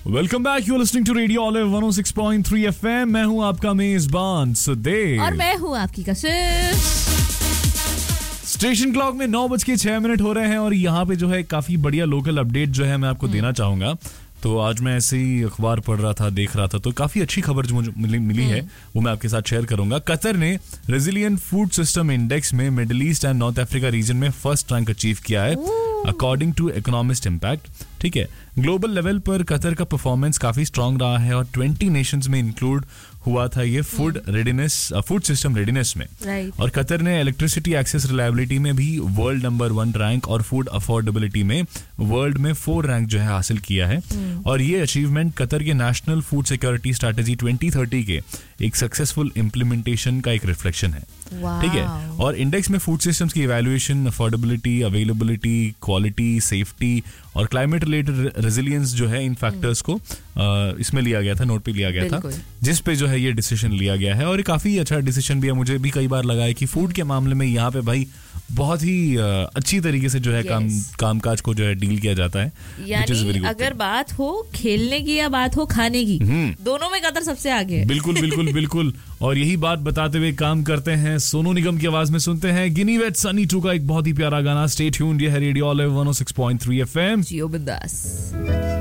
Welcome back, you are listening to radio olive 106.3 FM। मैं हूं आपका मेजबान सुदेव और मैं हूं आपकी कशिश। स्टेशन क्लॉक में 9:06 हो रहे हैं और यहाँ पे जो है काफी बढ़िया लोकल अपडेट जो है मैं आपको देना चाहूंगा। तो आज मैं ऐसे ही अखबार पढ़ रहा था, देख रहा था, तो काफी अच्छी खबर जो मुझे मिली है वो मैं आपके साथ शेयर करूंगा। कतर ने रेजिलिएंट फूड सिस्टम इंडेक्स में middle east and north Africa reason में फर्स्ट रैंक अचीव किया है अकॉर्डिंग टू इकोनॉमिस्ट इम्पैक्ट। ठीक है, ग्लोबल लेवल पर कतर का परफॉर्मेंस काफी स्ट्रांग रहा है और 20 नेशंस में इंक्लूड हुआ था ये फूड सिस्टम रेडीनेस में। और कतर ने इलेक्ट्रिसिटी एक्सेस रिलायबिलिटी में भी वर्ल्ड नंबर 1 रैंक और फूड अफोर्डेबिलिटी में वर्ल्ड में 4 रैंक जो है हासिल किया है। और ये अचीवमेंट कतर के नेशनल फूड सिक्योरिटी स्ट्रेटेजी 2030 के एक सक्सेसफुल इम्प्लीमेंटेशन का एक रिफ्लेक्शन है। ठीक है, और इंडेक्स में फूड सिस्टम्स की evaluation, affordability, availability, quality, safety और क्लाइमेट रिलेटेड रेजिलियंस जो है इन फैक्टर्स को इसमें लिया गया था, नोट पे लिया गया था, जिस पे जो है ये डिसीजन लिया गया है। और ये काफी अच्छा डिसीजन भी है। मुझे भी कई बार लगा है कि फूड के मामले में यहाँ पे भाई बहुत ही अच्छी तरीके से जो है कामकाज को जो है डील किया जाता है। यानी अगर बात हो खेलने की या बात हो खाने की, दोनों में कतर सबसे आगे है। बिल्कुल बिल्कुल बिल्कुल। और यही बात बताते हुए काम करते हैं, सोनू निगम की आवाज में सुनते हैं गिनी वेट सनी 2 का एक बहुत ही प्यारा गाना। स्टे ट्यून्ड, ये है रेडियो ऑलिव 106.3 FM। जियो बिंदास।